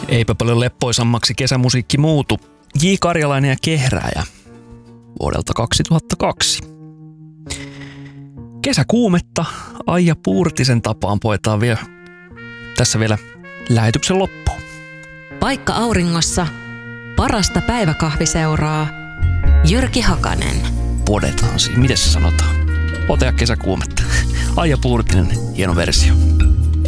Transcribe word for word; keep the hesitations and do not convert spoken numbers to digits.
Eipä paljon leppoisammaksi kesämusiikki muutu. J. Karjalainen ja Kehrääjä vuodelta kaksituhattakaksi. Kesäkuumetta Aija Puurtisen tapaan poetaan vielä tässä vielä lähetyksen loppuun. Paikka auringossa, parasta päiväkahviseuraa, Jyrki Hakanen. Podetaan siinä. Miten se sanotaan? Potea kesäkuumetta. Aija Puurtinen, hieno versio.